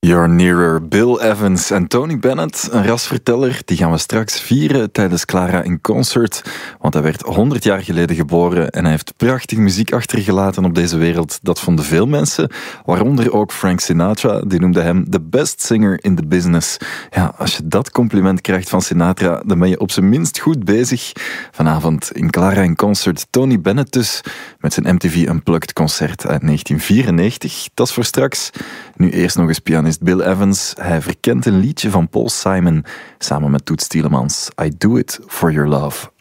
You're Nearer, Bill Evans en Tony Bennett, een rasverteller, die gaan we straks vieren tijdens Clara in Concert, want hij werd 100 jaar geleden geboren en hij heeft prachtige muziek achtergelaten op deze wereld. Dat vonden veel mensen, waaronder ook Frank Sinatra, die noemde hem the best singer in the business. Ja, als je dat compliment krijgt van Sinatra, dan ben je op zijn minst goed bezig. Vanavond in Clara in Concert Tony Bennett dus, met zijn MTV Unplugged concert uit 1994. Dat is voor straks. Nu eerst nog eens pianist Bill Evans. Hij verkent een liedje van Paul Simon samen met Toots Thielemans. I Do It For Your Love.